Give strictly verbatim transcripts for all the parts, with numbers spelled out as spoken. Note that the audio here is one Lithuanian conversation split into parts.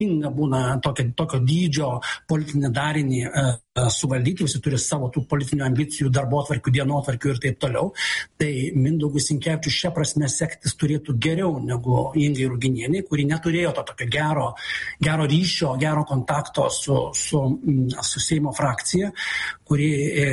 būna tokio, tokio dydžio politinį darinį e, suvaldyti, visi turi savo tų politinių ambicijų, darbotvarkių, dienotvarkių ir taip toliau. Tai Mindaugui Sinkevičiui šia prasme sektis turėtų geriau negu Ingai Ruginienei, kuri neturėjo to tokio gero, gero ryšio, gero kontakto su, su, su Seimo frakcija, kuri e,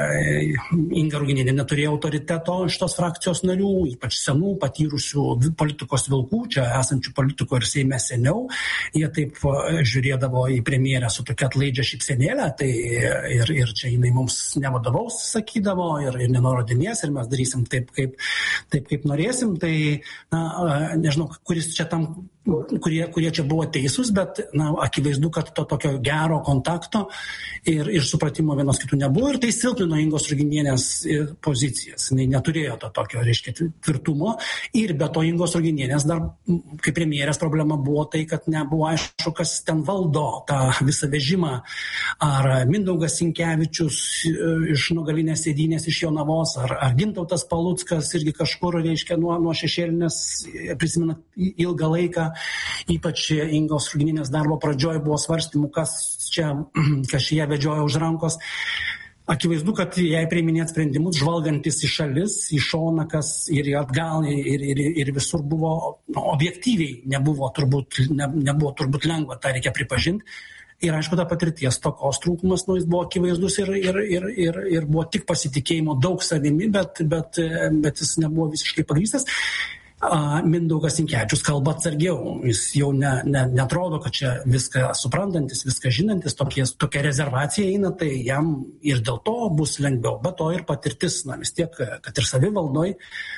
Inga Ruginienė neturėjo autoriteto iš tos frakcijos narių, ypač senų, patyrusių politikos vilkų, čia esančių politikų ir Seime seniau. Jie taip žiūrėdavo į premjerę su tokia atlaidžia šypsenėlė, tai ir, ir čia jinai mums nevadovaus, sakydavo, ir, ir nenurodinės, ir mes darysim taip, kaip, taip, kaip norėsim. Tai, na, nežinau, kuris čia tam, kurie, kurie čia buvo teisūs, bet, na, akivaizdu, kad to tokio gero kontakto ir, ir supratimo vienos kitų nebuvo, ir tai silpnino Ingos Ruginienės pozicijas. Jis neturėjo to tokio, reiškia, tvirtumo, ir be to Ingos Ruginienės dar, kaip premjerės problema buvo tai, kad nebuvo aišku, kas ten valdo tą visą vežimą. Ar Mindaugas Sinkevičius iš nugalinės sėdynės iš Jonavos, ar, ar Gintautas Paluckas irgi kažkur, reiškia, nuo, nuo šešėlinės, prisimena ilgą laiką, ypač Ingos Ruginienės darbo pradžioje buvo svarstymų, kas čia, kas čia ją vedžioja už rankos. Akivaizdu, kad jai priiminėt sprendimus, žvalgantis į šalis, į šoną, kas ir atgal, ir, ir, ir visur buvo, nu, objektyviai nebuvo turbūt, ne, nebuvo turbūt lengva, tą reikia pripažinti. Ir aišku, ta patirties tokos trūkumas, nu, jis buvo akivaizdus ir, ir, ir, ir, ir buvo tik pasitikėjimo daug savimi, bet, bet, bet jis nebuvo visiškai pagrįstas. Mindaugas Sinkevičius kalba atsargiau, jis jau ne, ne, netrodo, kad čia viską suprantantis, viską žinantis, tokie, tokia rezervacija eina, tai jam ir dėl to bus lengviau, bet to ir patirtis, na vis tiek, kad ir savivaldoj,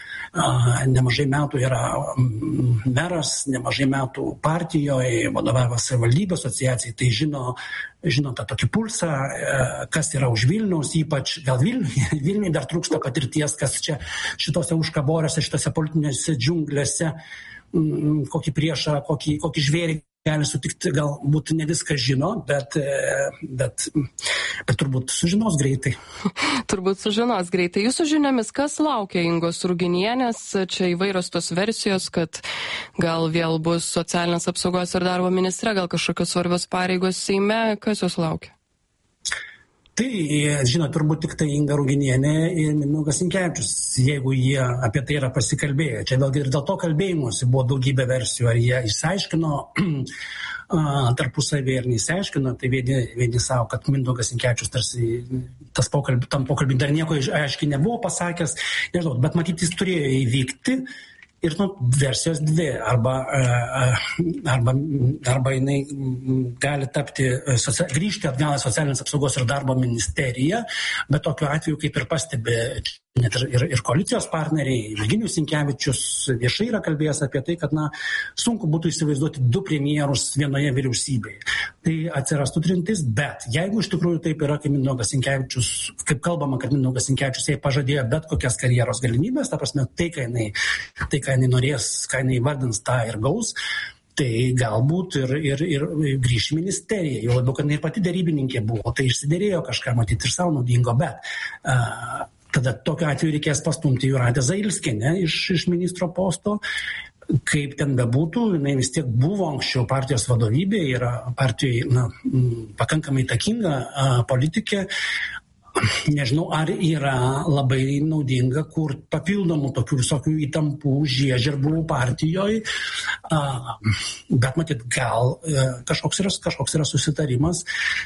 nemažai metų yra meras, nemažai metų partijoje, vadovavęs savivaldybių asociacijai, tai žino, žino tą tokį pulsą, kas yra už Vilniaus, ypač gal Vilniui, Vilniui dar trūksta patirties, kas čia šitose užkaboriuose, šitose politinėse džiunglėse, kokį priešą, kokį, kokį žvėrį gali sutikti, galbūt ne viską žino, bet, bet, bet turbūt sužinos greitai. Turbūt sužinos greitai. Jūsų žiniomis, kas laukia Ingos Ruginienės? Čia įvairios tos versijos, kad gal vėl bus socialinės apsaugos ir darbo ministrė, gal kažkokios svarbios pareigos Seime. Kas jos laukia? Tai, žinot, turbūt tik tai Inga Ruginienė ir Mindaugas Sinkevičius, jeigu jie apie tai yra pasikalbėję. Čia vėlgi ir dėl to kalbėjimuose buvo daugybė versijų, ar jie išsiaiškino tarpusavį ir neįsiaiškino, tai vieni, vieni savo, kad Mindaugas Sinkevičius tarsi tas pokalbį, tam pokalbį dar nieko aiškiai nebuvo pasakęs, nežinau, bet matyt, jis turėjo įvykti. Ir nu, versijos dvi, arba, arba, arba jinai gali tapti, grįžti atgal į socialinės apsaugos ir darbo ministeriją, bet tokiu atveju, kaip ir pastebi net ir, ir, ir koalicijos partneriai, Virginijus Sinkevičius viešai yra kalbėjęs apie tai, kad na, sunku būtų įsivaizduoti du premjerus vienoje vyriausybėje. Tai atsirastų trintis, bet jeigu iš tikrųjų taip yra, kaip Mindaugas Sinkevičius, kaip kalbama, kad Mindaugas Sinkevičius jai pažadėjo bet kokias karjeros galimybės, ta prasme, tai, ką jinai, tai, ką jinai norės, ką jinai vardins, tą ir gaus, tai galbūt ir, ir, ir grįš į ministeriją, jau labiau, kad jinai ir pati darybininkė buvo, tai išsiderėjo kažką matyti ir savo naudingo, bet uh, tada tokiu atveju reikės pastumti Jūratę Zailskienę iš, iš ministro posto. Kaip ten bebūtų, jinai vis tiek buvo anksčiau partijos vadovybė, yra partijai na, pakankamai įtakinga politikė. Nežinau, ar yra labai naudinga kurti papildomų tokių visokių įtampų žiežirbų partijoje, bet matyt, gal kažkoks yra, kažkoks yra susitarimas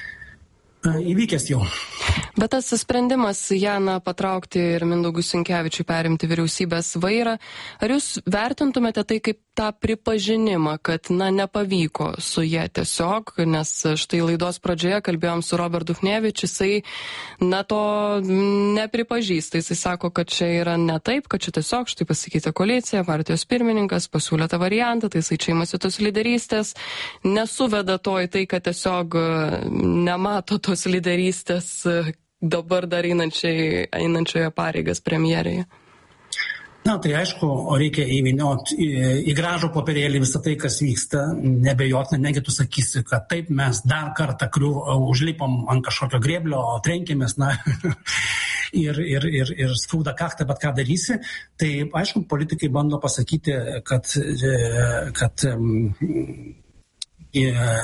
įvykęs jau. Bet tas sprendimas Janą patraukti ir Mindaugui Sinkevičiui perimti vyriausybės vairą, ar jūs vertintumėte tai kaip tą pripažinimą, kad na nepavyko su jie tiesiog, nes štai laidos pradžioje kalbėjom su Robertu Duchnevičiu, jisai na to nepripažįsta, jisai sako, kad čia yra ne taip, kad čia tiesiog štai pasikeitė koalicija, partijos pirmininkas pasiūlė tą variantą, tai jisai čia imasi tos lyderystės, nesuveda to į tai, kad tiesiog nemato tos lyderystės dabar dar einančiai, einančioje pareigas premjerėje. Na, tai aišku, reikia įvynioti į, į gražų popierėlį visą tai, kas vyksta, nebejotina, negi tu sakysi, kad taip mes dar kartą kriu, užlipom ant kažkokio grėblio, trenkėmės, na, ir, ir, ir, ir skauda kaktą, bet ką darysi. Tai aišku, politikai bando pasakyti, kad, kad į